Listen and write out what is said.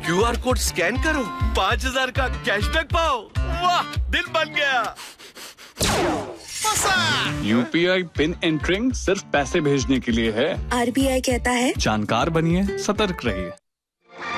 QR code scan करो, 5,000 का cashback पाओ। वाह, दिल बन गया। UPI पिन एंटरिंग सिर्फ पैसे भेजने के लिए है। RBI कहता है जानकार बनिए, सतर्क रहिए।